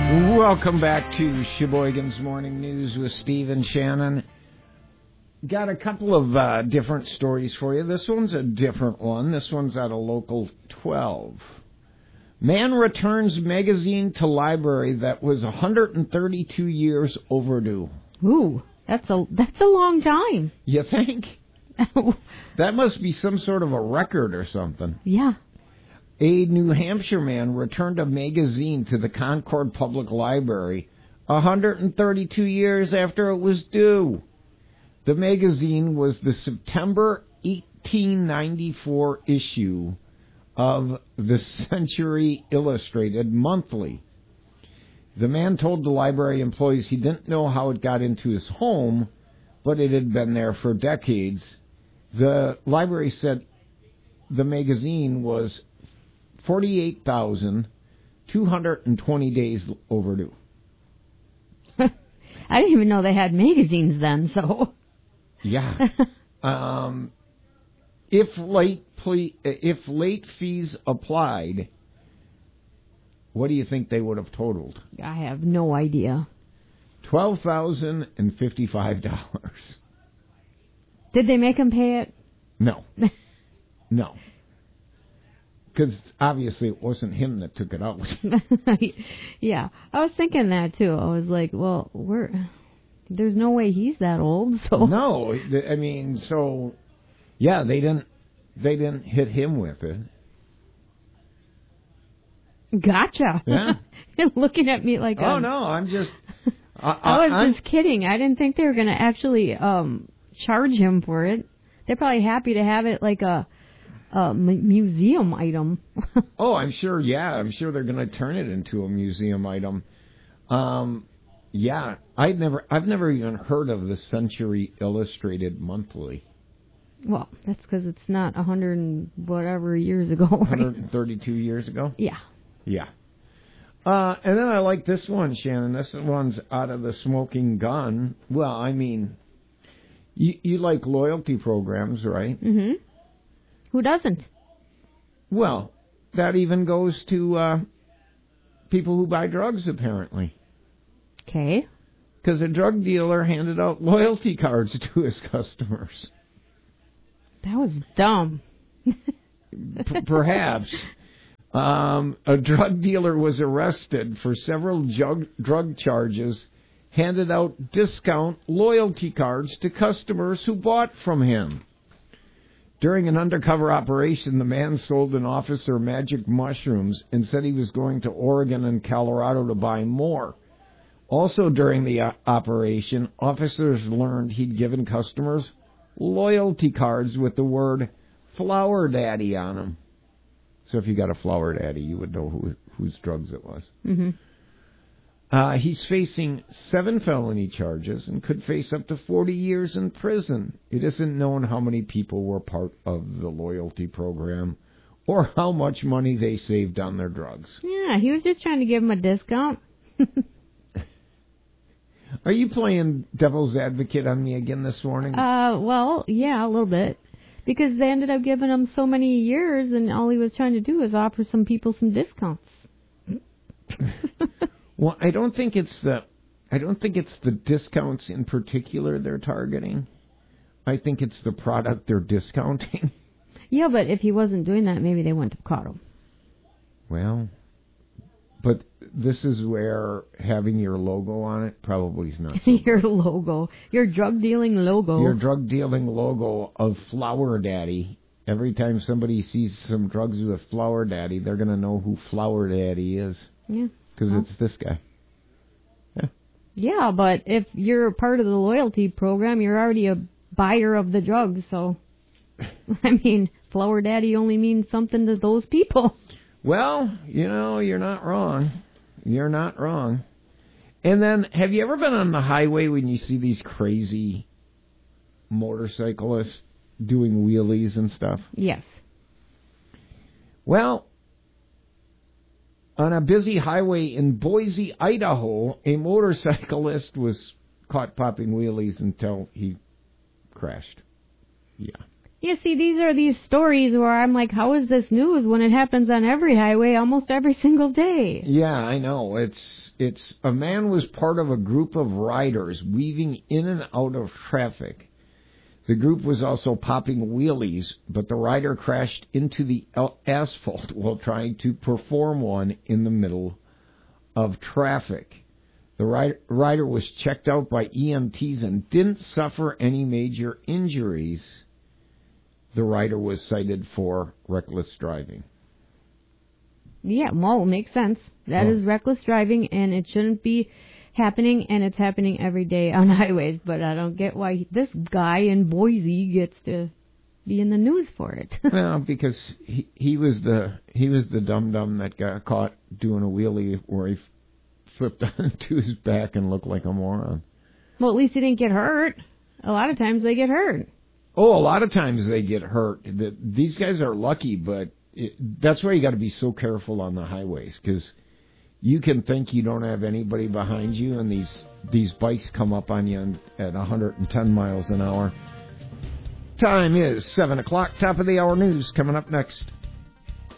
Welcome back to Sheboygan's Morning News with Steve and Shannon. Got a couple of different stories for you. This one's a different one. This one's out of Local 12. Man returns magazine to library that was 132 years overdue. Ooh, that's a long time. You think? That must be some sort of a record or something. Yeah. A New Hampshire man returned a magazine to the Concord Public Library 132 years after it was due. The magazine was the September 1894 issue of the Century Illustrated Monthly. The man told the library employees he didn't know how it got into his home, but it had been there for decades. The library said the magazine was 48,220 days overdue. I didn't even know they had magazines then, so. Yeah. If late fees applied, what do you think they would have totaled? I have no idea. $12,055. Did they make him pay it? No. No. Because obviously it wasn't him that took it out. Yeah, I was thinking that too. I was like, well, there's no way he's that old. So no, I mean, so yeah, they didn't hit him with it. Gotcha. Yeah. You're looking at me like, oh no, I'm just. I was just kidding. I didn't think they were going to actually charge him for it. They're probably happy to have it like a museum item. Oh, I'm sure. Yeah, I'm sure they're going to turn it into a museum item. Yeah, I've never even heard of the Century Illustrated Monthly. Well, that's because it's not 100 and whatever years ago. Right? 132 years ago. Yeah. Yeah. And then I like this one, Shannon. This one's out of the Smoking Gun. Well, I mean, you like loyalty programs, right? Mm-hmm. Who doesn't? Well, that even goes to people who buy drugs, apparently. Okay. Because a drug dealer handed out loyalty cards to his customers. That was dumb. Perhaps. A drug dealer was arrested for several drug charges, handed out discount loyalty cards to customers who bought from him. During an undercover operation, the man sold an officer magic mushrooms and said he was going to Oregon and Colorado to buy more. Also during the operation, officers learned he'd given customers loyalty cards with the word Flower Daddy on them. So if you got a Flower Daddy, you would know whose drugs it was. Mm-hmm. He's facing 7 felony charges and could face up to 40 years in prison. It isn't known how many people were part of the loyalty program or how much money they saved on their drugs. Yeah, he was just trying to give him a discount. Are you playing devil's advocate on me again this morning? Well, yeah, a little bit. Because they ended up giving him so many years, and all he was trying to do was offer some people some discounts. Well, I don't think it's the discounts in particular they're targeting. I think it's the product they're discounting. Yeah, but if he wasn't doing that, maybe they wouldn't have caught him. Well, but this is where having your logo on it probably is not. So Your logo. Your drug dealing logo. Your drug dealing logo of Flower Daddy. Every time somebody sees some drugs with Flower Daddy, they're going to know who Flower Daddy is. Yeah. Because it's this guy. Yeah. Yeah, but if you're part of the loyalty program, you're already a buyer of the drugs, so I mean, Flower Daddy only means something to those people. Well, you're not wrong. You're not wrong. And then, have you ever been on the highway when you see these crazy motorcyclists doing wheelies and stuff? Yes. Well, on a busy highway in Boise, Idaho, a motorcyclist was caught popping wheelies until he crashed. Yeah. Yeah, see, these are these stories where I'm like, how is this news when it happens on every highway almost every single day? Yeah, I know. It's a man was part of a group of riders weaving in and out of traffic. The group was also popping wheelies, but the rider crashed into the asphalt while trying to perform one in the middle of traffic. The rider was checked out by EMTs and didn't suffer any major injuries. The rider was cited for reckless driving. Yeah, well, it makes sense. That is reckless driving, and it shouldn't be happening, and it's happening every day on highways. But I don't get why this guy in Boise gets to be in the news for it. Well, because he was the dum-dum that got caught doing a wheelie where he flipped onto his back and looked like a moron. Well, at least he didn't get hurt. A lot of times they get hurt. Oh, a lot of times they get hurt. These guys are lucky, but that's why you got to be so careful on the highways, because you can think you don't have anybody behind you, and these bikes come up on you at 110 miles an hour. Time is 7 o'clock. Top of the hour news coming up next.